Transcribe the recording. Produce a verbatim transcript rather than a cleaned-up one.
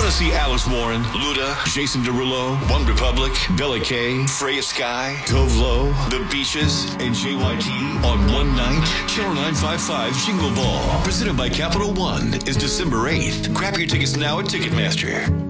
Want to see Alex Warren, Luda, Jason Derulo, One Republic, Bella K, Freya Sky, Tove Lo, The Beaches, and J Y T on one night? Channel nine fifty-five Jingle Ball, presented by Capital One, is December eighth. Grab your tickets now at Ticketmaster.